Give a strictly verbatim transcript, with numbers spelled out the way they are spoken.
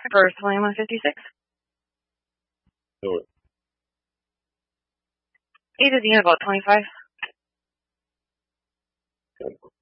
For twenty-one fifty-six. Do it. Eight of the end, about twenty-five. Okay.